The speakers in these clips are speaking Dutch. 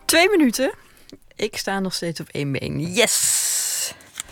2 minuten. Ik sta nog steeds op 1 been. Yes!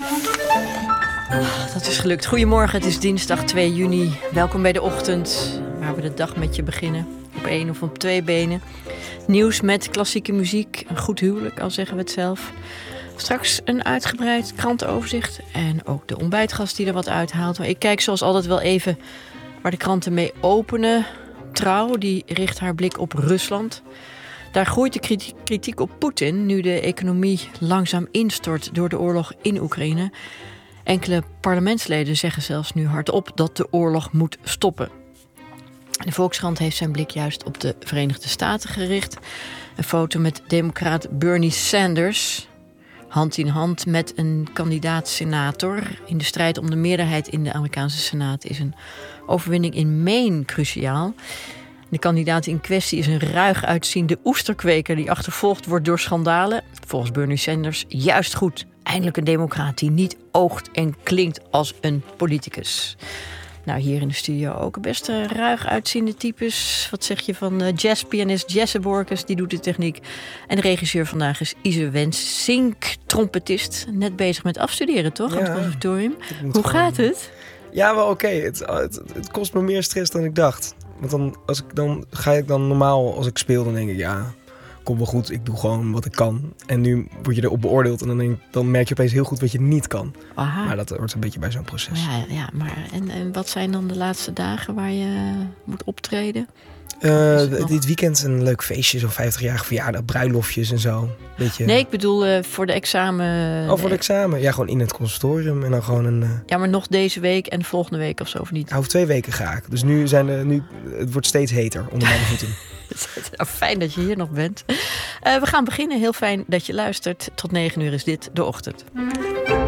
Dat is gelukt. Goedemorgen, het is dinsdag 2 juni. Welkom bij de ochtend, waar we de dag met je beginnen. Op 1 of op 2 benen. Nieuws met klassieke muziek. Een goed huwelijk, al zeggen we het zelf. Straks een uitgebreid krantenoverzicht. En ook de ontbijtgast die er wat uithaalt. Maar ik kijk zoals altijd wel even waar de kranten mee openen. Trouw, die richt haar blik op Rusland. Daar groeit de kritiek op Poetin nu de economie langzaam instort door de oorlog in Oekraïne. Enkele parlementsleden zeggen zelfs nu hardop dat de oorlog moet stoppen. De Volkskrant heeft zijn blik juist op de Verenigde Staten gericht. Een foto met democraat Bernie Sanders, hand in hand met een kandidaat-senator. In de strijd om de meerderheid in de Amerikaanse Senaat is een overwinning in Maine cruciaal. De kandidaat in kwestie is een ruig uitziende oesterkweker die achtervolgd wordt door schandalen. Volgens Bernie Sanders juist goed. Eindelijk een democraat die niet oogt en klinkt als een politicus. Nou, hier in de studio ook best ruig uitziende types. Wat zeg je van jazzpianist Jesse Borkes, die doet de techniek. En de regisseur vandaag is Ise Wensink, trompetist. Net bezig met afstuderen, toch? Ja, aan het conservatorium. Hoe gaat het? Ja, wel oké. Het kost me meer stress dan ik dacht. Want dan ga ik normaal, als ik speel, dan denk ik, ja, kom wel goed, ik doe gewoon wat ik kan. En nu word je erop beoordeeld en dan merk je opeens heel goed wat je niet kan. Aha. Maar dat hoort een beetje bij zo'n proces. Ja, maar en wat zijn dan de laatste dagen waar je moet optreden? Dit weekend een leuk feestje, zo'n 50-jarige verjaardag, bruiloftjes en zo. Beetje... Nee, ik bedoel voor de examen. Oh, voor het examen? Ja, gewoon in het conservatorium en dan gewoon een... Ja, maar nog deze week en volgende week of zo, of niet? Over 2 weken ga ik. Dus het wordt steeds heter onder mijn voeten. Nou, fijn dat je hier nog bent. We gaan beginnen. Heel fijn dat je luistert. Tot 9 uur is dit De Ochtend.